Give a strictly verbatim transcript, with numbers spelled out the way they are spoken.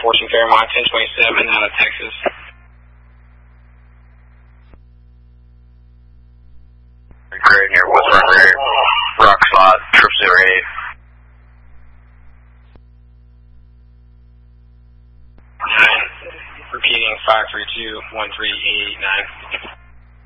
fourteen Fairmont, ten twenty-seven out of Texas. Great, near West Runway, rock slot, trip zero eight. Nine, repeating five three two one three eight eight nine.